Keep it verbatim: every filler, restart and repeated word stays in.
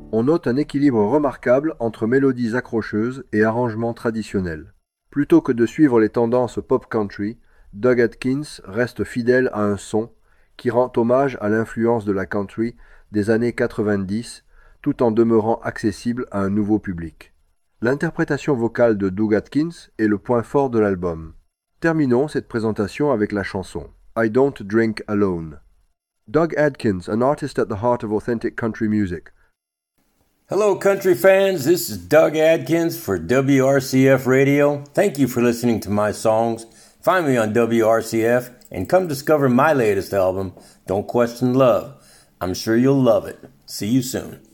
On note un équilibre remarquable entre mélodies accrocheuses et arrangements traditionnels. Plutôt que de suivre les tendances pop-country, Doug Atkins reste fidèle à un son qui rend hommage à l'influence de la country des années quatre-vingt-dix tout en demeurant accessible à un nouveau public. L'interprétation vocale de Doug Atkins est le point fort de l'album. Terminons cette présentation avec la chanson I Don't Drink Alone. Doug Atkins, an artist at the heart of authentic country music. Hello, country fans. This is Doug Adkins for W R C F Radio. Thank you for listening to my songs. Find me on W R C F and come discover my latest album, Don't Question Love. I'm sure you'll love it. See you soon.